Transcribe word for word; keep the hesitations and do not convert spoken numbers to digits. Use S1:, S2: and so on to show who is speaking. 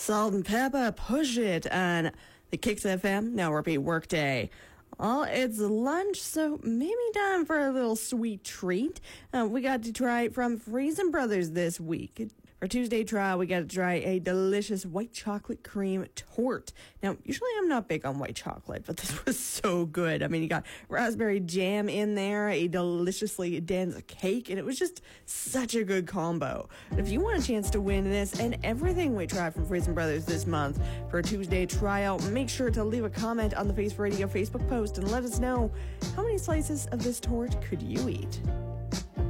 S1: Salt and Pepper, Push It on the Kicks F M. Now repeat workday. Well, it's lunch, so maybe time for a little sweet treat. Uh, we got to try from Freezing Brothers this week. For Tuesday trial, we got to try a delicious white chocolate cream torte. Now, usually I'm not big on white chocolate, but this was so good. I mean, you got raspberry jam in there, a deliciously dense cake, and it was just such a good combo. If you want a chance to win this and everything we try from Freezing Brothers this month for a Tuesday trial, make sure to leave a comment on the Face Radio Facebook post and let us know how many slices of this torte could you eat.